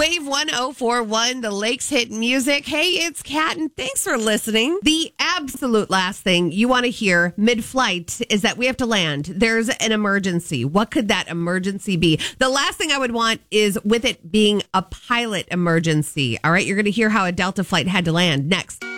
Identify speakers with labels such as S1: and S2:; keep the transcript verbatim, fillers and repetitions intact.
S1: Wave one oh four point one, the Lakes Hit Music. Hey, it's Kat, and thanks for listening. The absolute last thing you want to hear mid-flight is that we have to land. There's an emergency. What could that emergency be? The last thing I would want is with it being a pilot emergency. All right, you're going to hear how a Delta flight had to land next.